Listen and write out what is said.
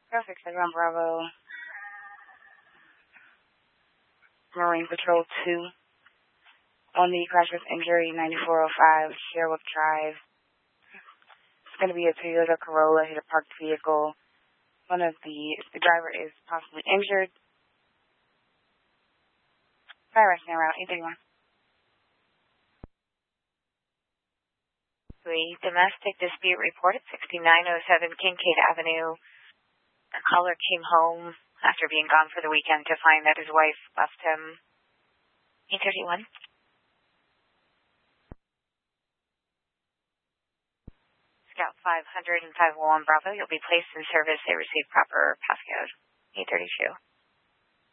Traffic 7 Bravo, Marine Patrol 2. On the crash with injury, 9405 Sherwood Drive. It's going to be a Toyota Corolla, hit a parked vehicle. The driver is possibly injured. Fire rescue around 831. 3, domestic dispute report at 6907 Kincaid Avenue. A caller came home after being gone for the weekend to find that his wife left him. 831. Scout 500 and 501 Bravo, you'll be placed in service. They received proper passcode. 832.